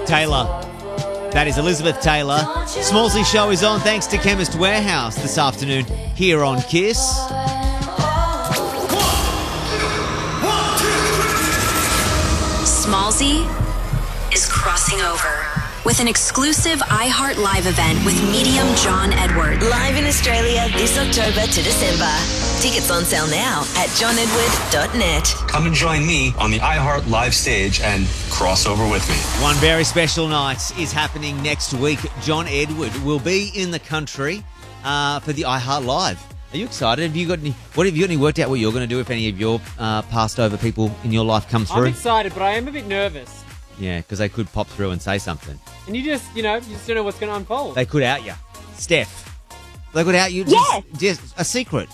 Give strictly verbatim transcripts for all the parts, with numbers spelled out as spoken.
Taylor. That is Elizabeth Taylor. Smallsy Show is on thanks to Chemist Warehouse this afternoon here on Kiss. Smallsy is crossing over with an exclusive iHeart Live event with medium John Edward. Live in Australia this October to December. Tickets on sale now at john edward dot net. Come and join me on the iHeart Live stage and cross over with me. One very special night is happening next week. John Edward will be in the country uh, for the iHeart Live. Are you excited? Have you got any? What have you got any worked out what you're going to do if any of your uh, passed over people in your life come through? I'm excited, but I am a bit nervous. Yeah, because they could pop through and say something. And you just, you know, you just don't know what's going to unfold. They could out you, Steph. They could out you. Yes. Just, just a secret.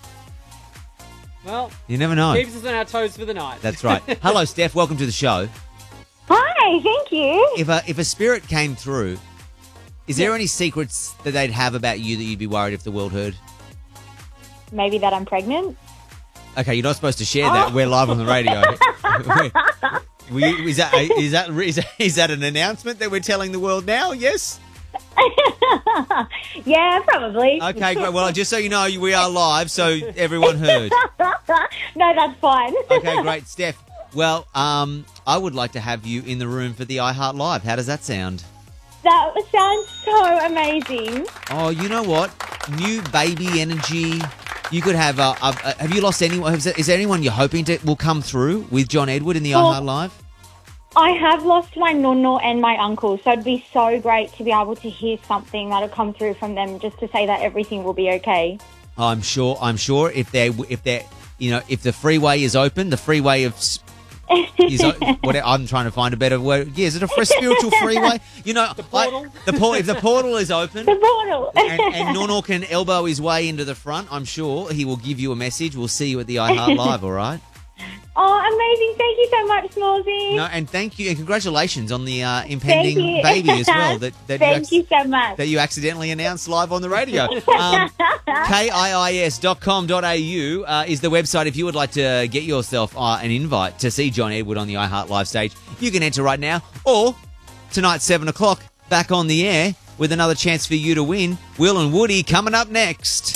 Well, you never know. Keeps us on our toes for the night. That's right. Hello, Steph. Welcome to the show. Hi, thank you. If a if a spirit came through, is there any secrets that they'd have about you that you'd be worried if the world heard? Maybe that I'm pregnant. Okay, you're not supposed to share that. Oh. We're live on the radio. We, is, that, is, that, is, that, is that an announcement that we're telling the world now? Yes? Yeah, probably. Okay, great. Well, just so you know, we are live, so everyone heard. No, that's fine. Okay, great. Steph, well, um, I would like to have you in the room for the iHeart Live. How does that sound? That sounds so amazing. Oh, you know what? New baby energy. You could have. Uh, uh, have you lost anyone? Is there, is there anyone you're hoping to will come through with John Edward in the Well, iHeart Live? I have lost my nonno and my uncle, so it'd be so great to be able to hear something that'll come through from them, just to say that everything will be okay. I'm sure. I'm sure if they if they you know if the freeway is open, the freeway of. Is, what, I'm trying to find a better word. Yeah, is it a fr- spiritual freeway? You know, The portal? I, the por- if the portal is open The portal. and, and Nono can elbow his way into the front, I'm sure he will give you a message. We'll see you at the iHeart Live, all right? Oh, amazing. Thank you so much, Smallsy. No, and thank you and congratulations on the uh, impending Thank you. baby as well. That, that Thank you, you so much. that you accidentally announced live on the radio. Um, K I I S dot com dot A U uh, is the website if you would like to get yourself uh, an invite to see John Edward on the iHeart Live stage. You can enter right now, or tonight, seven o'clock, back on the air with another chance for you to win. Will and Woody coming up next.